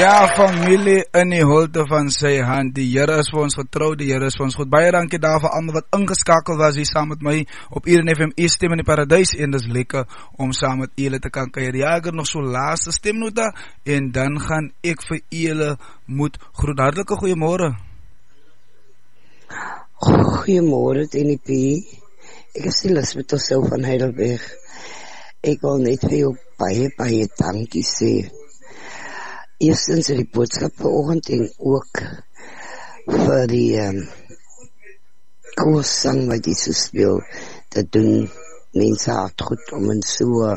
Ja, familie in die holte van sy hand. Die Here is vir ons getrou, die Here is vir ons goed. Baie dankie daarvoor almal wat ingeskakel was hier saam met my op Eden FM Stem in die Paradys. En dis lekker om saam met julle te kan kuier. Ja, ek het nog so laaste stemnota en dan gaan ek vir julle moet groet. Hartlike goeiemôre. Goeiemôre TNP. Ek is Lisbeth Osel van Heidelberg. Ek wil net vir jou baie dankie sê. Eerstens die boodskap vanoggend en ook vir die koorsang wat jy so speel. Dat doen mense hard goed om in so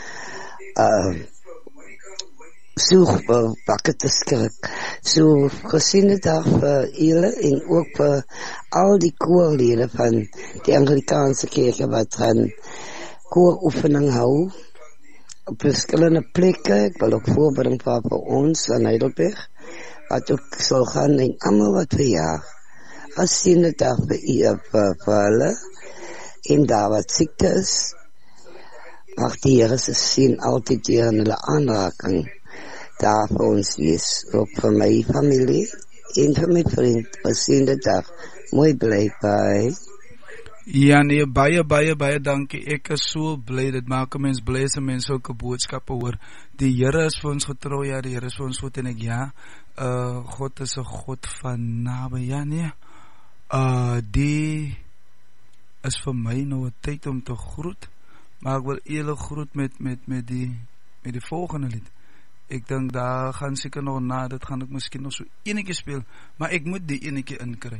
bakke te skrik. So gesiene dag vir julle en ook vir al die koorlede van die Anglikaanse kerke wat gaan kooroefening hou op verskillende plekke. Ek wil ook voorbereiding vir ons in Heidelberg wat ook sal gaan en almal wat verjaar. Gesiene dag vir hulle en daar wat siekte is. Mag die Here se seën altyd deur in hulle aanraking daar vir ons wees. Ook vir my familie en vir my vriend. Gesiene dag. Mooi bly, bye. Ja nee, baie dankie. Ek is so bly, dit maak 'n mens bly as 'n mens sulke boodskappe hoor. Die Here is vir ons getrou, ja, die Here is vir ons goed en ek ja, God is 'n God van naby, ja nee. Die is vir my nou 'n tyd om te groet, maar ek wil julle groet met die volgende lied. Ek dink daar gaan seker nog na, dit gaan ek miskien nog so enetjie speel, maar ek moet die enetjie inkry.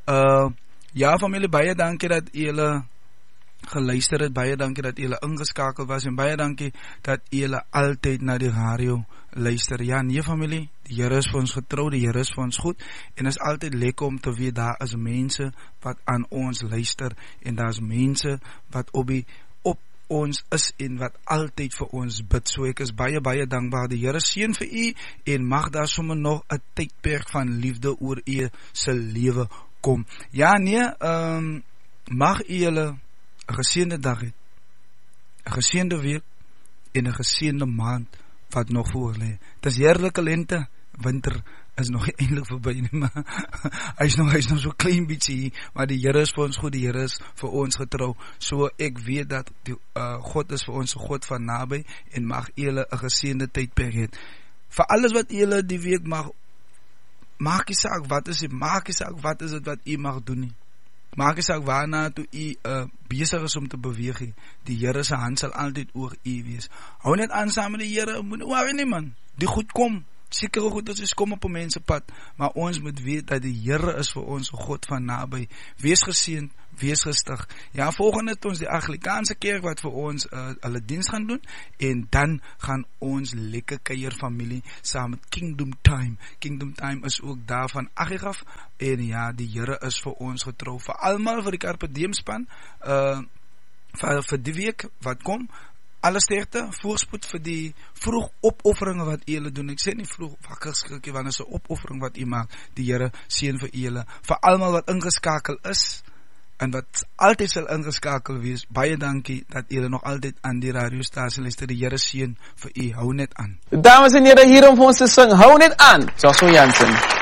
Ja familie, baie dankie dat julle geluister het, baie dankie dat julle ingeskakel was en baie dankie dat julle altyd na die radio luister. Ja nee familie, die Here is vir ons getrou, die Here is vir ons goed en is altyd lekker om te weet daar is mense wat aan ons luister en daar is mense wat op ons is en wat altyd vir ons bid. So ek is baie dankbaar. Die Here seën vir u en mag daar sommer nog 'n tydperk van liefde oor u se lewe kom. Ja nee, mag u julle 'n geseënde dag hê, 'n geseënde week en 'n geseënde maand wat nog voor lê. Dis heerlike lente, winter is nog nie eintlik verby nie, maar hy's nog so klein bietjie hier, maar die Here is vir ons goed, die Here is vir ons getrou. So ek weet dat die God is vir ons 'n God van naby en mag julle 'n geseënde tydperk hê. Vir alles wat julle die week maak nie saak wat is dit wat u mag doen nie. Maak nie saak waarna toe u besig is om te beweeg nie. Die Here se hand sal altyd oor u wees. Hou net aan saam met die Here, moenie worry nie man. Die goed kom. Sekere goed is kom op 'n mens se pad, maar ons moet weet dat die Here is vir ons 'n God van naby. Wees geseënd, wees gestig. Ja, volgende het ons die Anglikaanse kerk wat vir ons hulle diens gaan doen en dan gaan ons lekker kuier familie saam met Kingdom Time. Kingdom Time is ook daar van Agigaf en ja, die Here is vir ons getrou. Vir almal vir die Carpe Diem span vir die week wat kom. Alle sterkte, voorspoed vir die vroeg opofferinge wat julle doen. Ek sê nie vroeg wakker skrikkie, want is 'n opoffering wat u maak. Die Here seën vir julle. Vir almal wat ingeskakel is en wat altyd sal ingeskakel wees, baie dankie dat julle nog altyd aan die radiostasie luister. Die Here seën vir u. Hou net aan. Dames en here, hier om vir ons te sing. Hou net aan. Joshua Jansen.